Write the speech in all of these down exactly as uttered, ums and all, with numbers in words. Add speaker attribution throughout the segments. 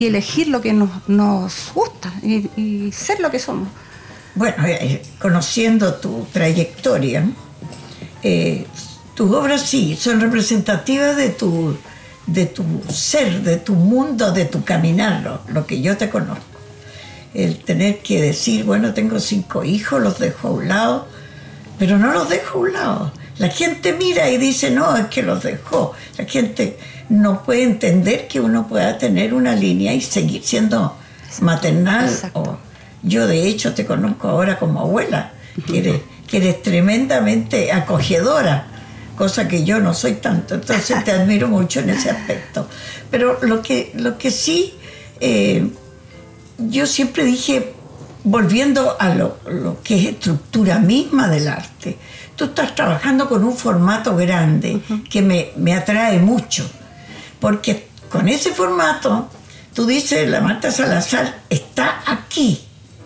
Speaker 1: y elegir lo que nos, nos gusta y, y ser lo que somos.
Speaker 2: Bueno, eh, conociendo tu trayectoria, eh, tus obras sí son representativas de tu, de tu ser, de tu mundo, de tu caminar, lo, lo que yo te conozco. El tener que decir, bueno, tengo cinco hijos, los dejo a un lado, pero no los dejo a un lado. La gente mira y dice, no, es que los dejó. La gente no puede entender que uno pueda tener una línea y seguir siendo maternal. O, yo, de hecho, te conozco ahora como abuela, que eres, que eres tremendamente acogedora, cosa que yo no soy tanto. Entonces te admiro mucho en ese aspecto. Pero lo que, lo que sí, eh, yo siempre dije, volviendo a lo, lo que es estructura misma del arte, tú estás trabajando con un formato grande uh-huh. que me, me atrae mucho, porque con ese formato, tú dices, la Marta Salazar está aquí.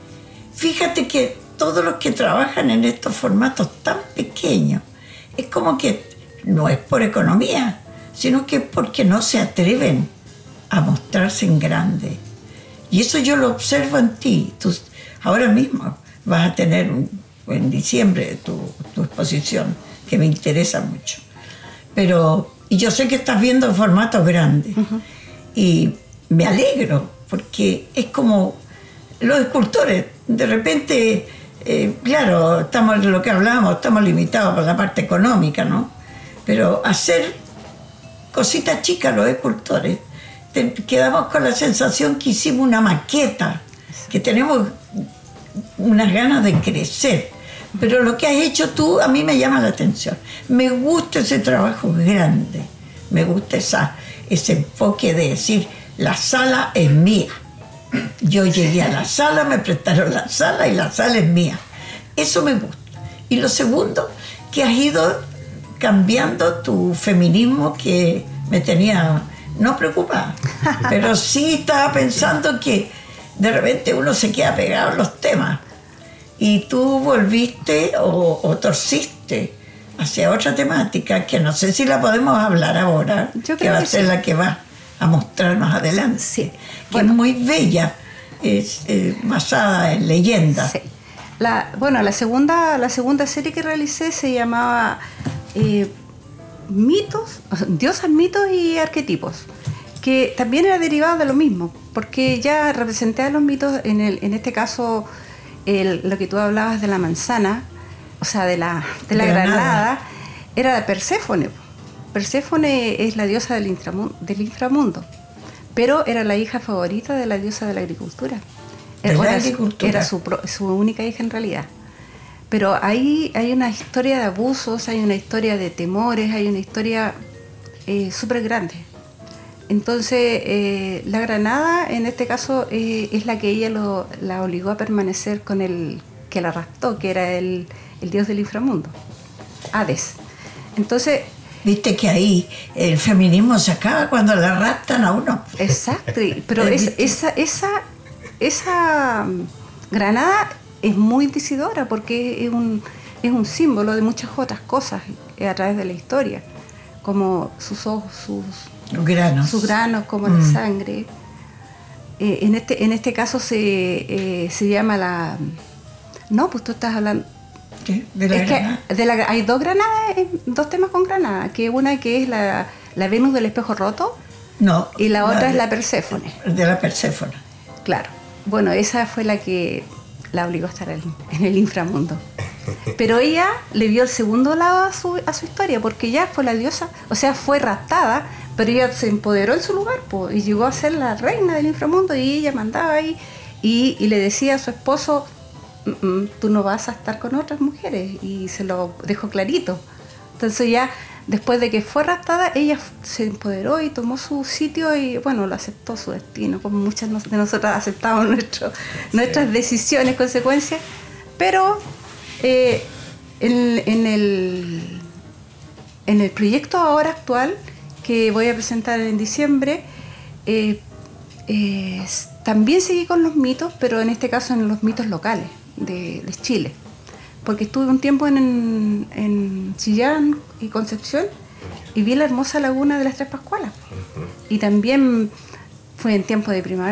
Speaker 2: Fíjate que todos los que trabajan en estos formatos tan pequeños, es como que no es por economía, sino que es porque no se atreven a mostrarse en grande. Y eso yo lo observo en ti. Tú ahora mismo vas a tener un, en diciembre tu, tu exposición, que me interesa mucho. Pero, y yo sé que estás viendo formatos grandes. Uh-huh. Y me alegro, porque es como los escultores. De repente, eh, claro, estamos en lo que hablábamos, estamos limitados por la parte económica, ¿no? Pero hacer cositas chicas los escultores, te, quedamos con la sensación que hicimos una maqueta, que tenemos unas ganas de crecer. Pero lo que has hecho tú a mí me llama la atención. Me gusta ese trabajo grande, me gusta esa, ese enfoque de decir, la sala es mía. Yo llegué a la sala, me prestaron la sala y la sala es mía. Eso me gusta. Y lo segundo, que has ido cambiando tu feminismo, que me tenía no preocupada, pero sí estaba pensando que de repente uno se queda pegado en los temas y tú volviste o, o torciste hacia otra temática que no sé si la podemos hablar ahora,
Speaker 1: Yo creo
Speaker 2: que va
Speaker 1: que
Speaker 2: a ser
Speaker 1: sí.
Speaker 2: la que va a mostrar más adelante,
Speaker 1: sí.
Speaker 2: que
Speaker 1: Bueno,
Speaker 2: es muy bella, es eh, basada en leyendas.
Speaker 1: Sí. La, bueno, la segunda, la segunda serie que realicé se llamaba eh, Mitos, Diosas, Mitos y Arquetipos, que también era derivado de lo mismo, porque ya representé a los mitos, en, el, en este caso, el, lo que tú hablabas de la manzana, o sea, de la, de la granada, granada, era de Perséfone. Perséfone es la diosa del inframundo, del inframundo, pero era la hija favorita de la diosa de la agricultura.
Speaker 2: Era,
Speaker 1: era,
Speaker 2: agricultura.
Speaker 1: era su, su única hija en realidad. Pero ahí hay una historia de abusos, hay una historia de temores, hay una historia eh, súper grande. Entonces, eh, la granada, en este caso, eh, es la que ella lo, la obligó a permanecer con el que la raptó, que era el, el dios del inframundo, Hades. Entonces...
Speaker 2: Viste que ahí el feminismo se acaba cuando la raptan a uno.
Speaker 1: Exacto, pero es, esa, esa, esa granada es muy decidora porque es un, es un símbolo de muchas otras cosas a través de la historia, como sus ojos, sus
Speaker 2: granos,
Speaker 1: sus granos como mm. la sangre. Eh, en, este, en este caso se, eh, se llama la... No, pues tú estás hablando...
Speaker 2: ¿Qué? ¿De la
Speaker 1: es
Speaker 2: granada?
Speaker 1: Que de la, hay dos granadas, dos temas con granada, que una que es la, la Venus del espejo roto,
Speaker 2: no,
Speaker 1: y la otra
Speaker 2: de,
Speaker 1: es la Perséfone.
Speaker 2: De la Perséfone.
Speaker 1: Claro. Bueno, esa fue la que la obligó a estar en, en el inframundo. Pero ella le vio el segundo lado a su, a su historia, porque ya fue la diosa, o sea, fue raptada, pero ella se empoderó en su lugar, po, y llegó a ser la reina del inframundo, y ella mandaba ahí, y, y le decía a su esposo, tú no vas a estar con otras mujeres, y se lo dejó clarito. Entonces ya, después de que fue raptada, ella se empoderó y tomó su sitio y, bueno, lo aceptó su destino, como muchas de nosotras aceptamos nuestro, sí. nuestras decisiones, consecuencias, pero eh, en, en, el, en el proyecto ahora actual, que voy a presentar en diciembre, eh, eh, también seguí con los mitos, pero en este caso en los mitos locales de, de Chile, porque estuve un tiempo en, en Chillán y Concepción y vi la hermosa laguna de las Tres Pascualas, y también fue en tiempo de primavera.